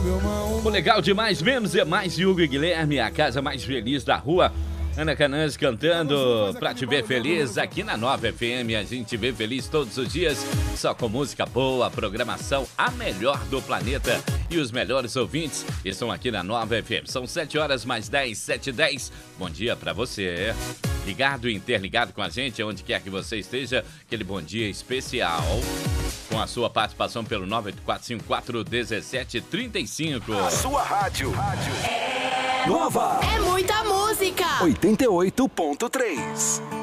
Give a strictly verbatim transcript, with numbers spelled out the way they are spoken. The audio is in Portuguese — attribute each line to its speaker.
Speaker 1: O legal demais, menos é mais Hugo e Guilherme, a casa mais feliz da rua. Ana Canãs cantando pra te ver feliz aqui na Nova F M. A gente vê feliz todos os dias, só com música boa, programação a melhor do planeta. E os melhores ouvintes estão aqui na Nova F M. São sete horas mais dez, sete e dez. Bom dia pra você. Ligado e interligado com a gente, onde quer que você esteja. Aquele bom dia especial. Com a sua participação pelo nove oito quatro cinco quatro um sete três cinco.
Speaker 2: A sua rádio. rádio. É... Nova.
Speaker 3: É muita música.
Speaker 2: oitenta e oito ponto três.